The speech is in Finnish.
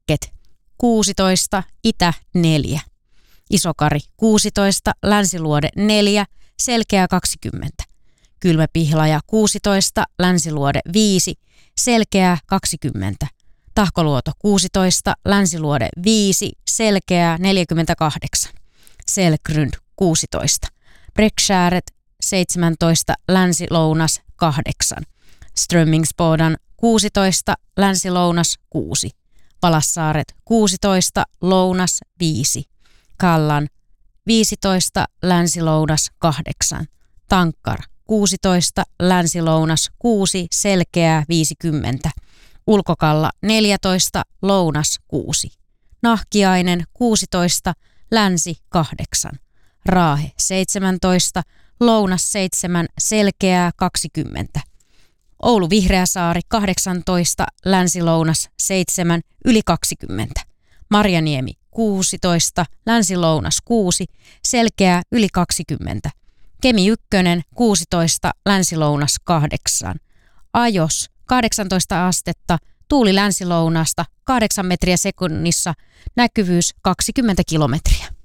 Häkket 16, Itä 4. Isokari 16, Länsiluode 4, Selkeä 20. Kylmäpihlaja 16, Länsiluode 5, Selkeää 20. Tahkoluoto 16, Länsiluode 5, Selkeää 48. Selgrund 16. Bräckskäret 17, Länsi-Lounas 8. Strömmingsbodan 16, Länsi-Lounas 6. Valassaaret 16, Lounas 5. Kallan 15, Länsi-Lounas 8. Tankkar 16, Länsi-Lounas 6, Selkeää 50. Ulkokalla 14, Lounas 6. Nahkiainen 16, Länsi 8. Raahe 17, Lounas 7, Selkeää 20. Oulu Vihreäsaari 18, Länsi-Lounas 7, yli 20. Marjaniemi 16, Länsi-Lounas 6, Selkeää yli 20. Kemi 1 16, Länsi-Lounas 8. Ajos 18 astetta, tuuli länsi-lounasta 8 metriä sekunnissa, näkyvyys 20 kilometriä.